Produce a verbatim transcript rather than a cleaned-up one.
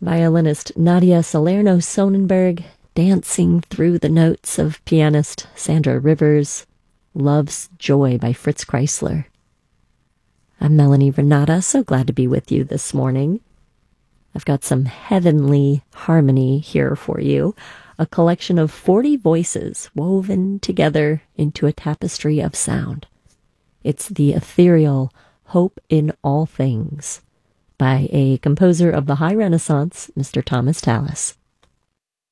violinist Nadia Salerno-Sonnenberg dancing through the notes of pianist Sandra Rivers, Love's Joy by Fritz Kreisler. I'm Melanie Renata, so glad to be with you this morning. I've got some heavenly harmony here for you, a collection of forty voices woven together into a tapestry of sound. It's the ethereal Hope in All Things by a composer of the High Renaissance, Mister Thomas Tallis.